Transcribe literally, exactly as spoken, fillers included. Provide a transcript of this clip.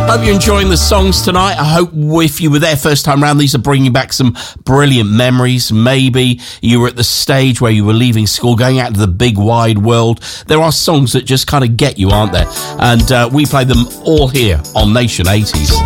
Hope you're enjoying the songs tonight. I hope if you were there first time round, these are bringing back some brilliant memories. Maybe you were at the stage where you were leaving school, going out to the big wide world. There are songs that just kind of get you, aren't there? And uh, we play them all here on Nation eighties.